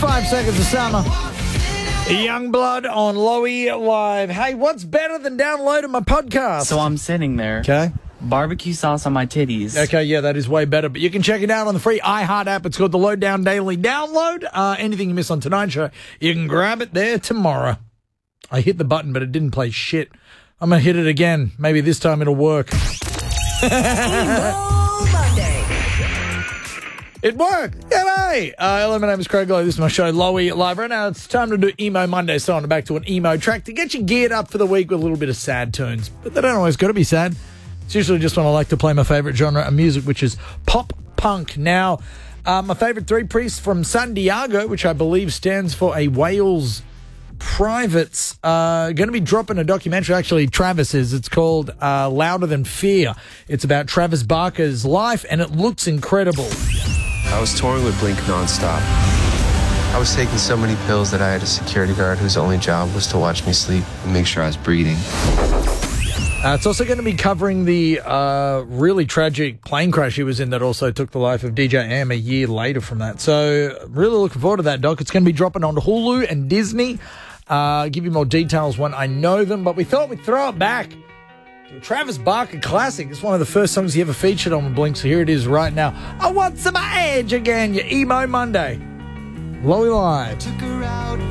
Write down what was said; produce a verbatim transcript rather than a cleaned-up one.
Five Seconds of Summer. Youngblood on Lowy Live. Hey, what's better than downloading my podcast? So I'm sitting there. Okay. Barbecue sauce on my titties. Okay, yeah, that is way better. But you can check it out on the free iHeart app. It's called the Lowdown Daily Download. Uh, anything you miss on tonight's show, you can grab it there tomorrow. I hit the button, but it didn't play shit. I'm going to hit it again. Maybe this time it'll work. It worked. Yay! Uh, hello, my name is Craig Lowe. This is my show, Lowy Live. Right now, it's time to do Emo Monday, so on back to an emo track to get you geared up for the week with a little bit of sad tunes. But they don't always got to be sad. It's usually just when I like to play my favourite genre of music, which is pop punk. Now, uh, my favourite three priests from San Diego, which I believe stands for a Wales Privates, uh, going to be dropping a documentary. Actually, Travis is. It's called uh, Louder Than Fear. It's about Travis Barker's life, and it looks incredible. I was touring with Blink nonstop. I was taking so many pills that I had a security guard whose only job was to watch me sleep and make sure I was breathing. Uh, it's also going to be covering the uh, really tragic plane crash he was in that also took the life of D J Am a year later from that. So really looking forward to that, doc. It's going to be dropping on Hulu and Disney. Uh, give you more details when I know them, but we thought we'd throw it back. Travis Barker classic. It's one of the first songs he ever featured on Blink, so here it is right now. I want some edge again, your Emo Monday. Lowy Live. Took her out